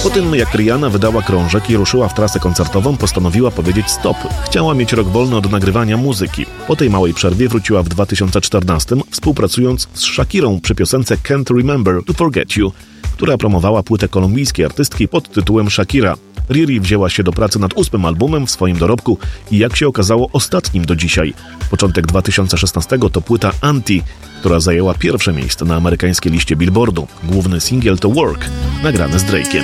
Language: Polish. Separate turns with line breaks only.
Po tym, jak Rihanna wydała krążek i ruszyła w trasę koncertową, postanowiła powiedzieć stop. Chciała mieć rok wolny od nagrywania muzyki. Po tej małej przerwie wróciła w 2014, współpracując z Shakirą przy piosence Can't Remember to Forget You, która promowała płytę kolumbijskiej artystki pod tytułem Shakira. Riri wzięła się do pracy nad 8. albumem w swoim dorobku i jak się okazało ostatnim do dzisiaj. Początek 2016 to płyta Anti, która zajęła pierwsze miejsce na amerykańskiej liście Billboardu. Główny singiel to Work, nagrany z Drake'iem.